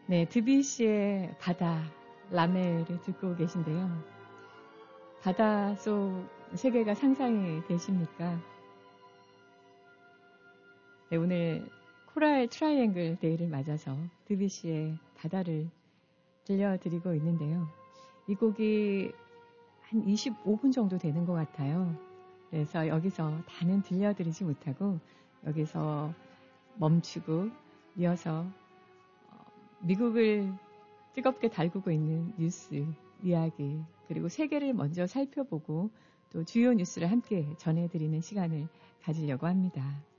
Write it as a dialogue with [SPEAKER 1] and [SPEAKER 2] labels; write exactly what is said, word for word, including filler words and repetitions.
[SPEAKER 1] 네, 드뷔시의 바다, 라멜을 듣고 계신데요. 바다 속 세계가 상상이 되십니까? 네, 오늘 코랄 트라이앵글 데이를 맞아서 드뷔시의 바다를 들려드리고 있는데요. 이 곡이 한 이십오 분 정도 되는 것 같아요. 그래서 여기서 다는 들려드리지 못하고 여기서 멈추고 이어서 미국을 뜨겁게 달구고 있는 뉴스, 이야기, 그리고 세계를 먼저 살펴보고 또 주요 뉴스를 함께 전해드리는 시간을 가지려고 합니다.